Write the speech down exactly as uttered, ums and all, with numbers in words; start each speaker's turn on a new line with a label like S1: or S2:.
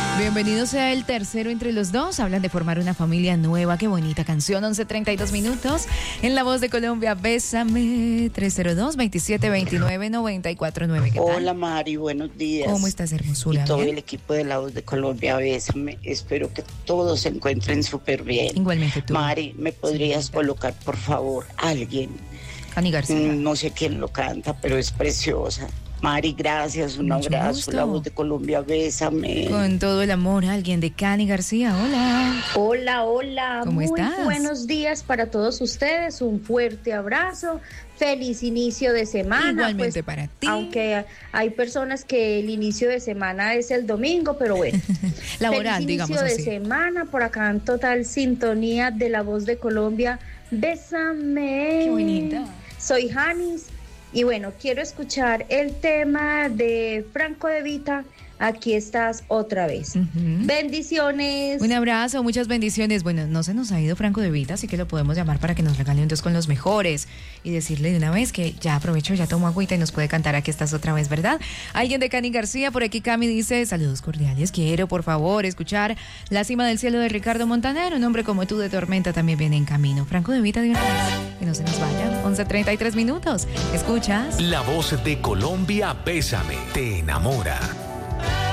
S1: Bienvenido sea el tercero entre los dos. Hablan de formar una familia nueva. Qué bonita canción. once treinta y dos minutos. En La Voz de Colombia, Bésame. tres cero dos, veintisiete veintinueve, noventa y cuatro nueve. ¿Qué tal?
S2: Hola Mari, buenos días.
S1: ¿Cómo estás, hermosura?
S2: Y todo
S1: ¿Bien?
S2: el equipo de La Voz de Colombia, Bésame. Espero que todos se encuentren súper bien.
S1: Igualmente tú.
S2: Mari, ¿me podrías
S1: Sí,
S2: colocar, por favor, alguien?
S1: Cani García.
S2: Mm, No sé quién lo canta, pero es preciosa. Mari, gracias, un
S1: Mucho
S2: abrazo.
S1: gusto.
S2: La Voz de Colombia, Bésame.
S1: Con todo el amor, alguien de Cani García. Hola.
S3: Hola, hola,
S1: ¿Cómo
S3: muy
S1: estás?
S3: buenos días para todos ustedes, un fuerte abrazo, feliz inicio de semana.
S1: Igualmente
S3: pues,
S1: para ti.
S3: Aunque hay personas que el inicio de semana es el domingo, pero bueno.
S1: Laboral,
S3: feliz
S1: digamos
S3: inicio de
S1: así.
S3: semana, por acá en total sintonía de La Voz de Colombia, Bésame.
S1: Qué bonita.
S3: Soy Janis y bueno, quiero escuchar el tema de Franco De Vita, Aquí estás otra vez.
S1: Ujú.
S3: Bendiciones.
S1: Un abrazo, muchas bendiciones. Bueno, no se nos ha ido Franco De Vita, así que lo podemos llamar para que nos regale un dos con los mejores y decirle de una vez que ya aprovecho, ya tomo agüita y nos puede cantar Aquí estás otra vez, ¿verdad? Alguien de Cani García, por aquí Cami dice, saludos cordiales, quiero por favor escuchar La Cima del Cielo de Ricardo Montaner, un hombre como tú de Tormenta también viene en camino. Franco De Vita de una vez, que no se nos vaya, once treinta y tres minutos. ¿Escuchas?
S4: La Voz de Colombia, Bésame, te enamora.